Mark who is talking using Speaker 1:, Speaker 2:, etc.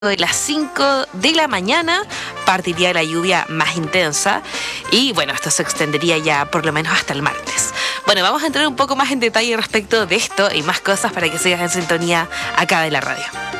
Speaker 1: de las 5 de la mañana partiría la lluvia más intensa y bueno, esto se extendería ya por lo menos hasta el martes. Bueno, vamos a entrar un poco más en detalle respecto de esto y más cosas para que sigas en sintonía acá de la radio.